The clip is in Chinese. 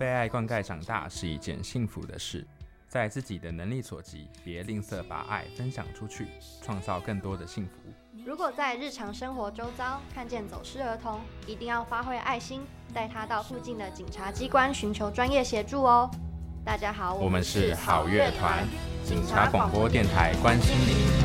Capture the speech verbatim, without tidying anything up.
被爱灌溉长大是一件幸福的事，在自己的能力所及，别吝啬把爱分享出去，创造更多的幸福。 如果在日常生活周遭看见走失儿童，一定要发挥爱心，带他到附近的警察机关寻求专业协助哦。大家好， 我们是好乐团，警察广播电台关心您。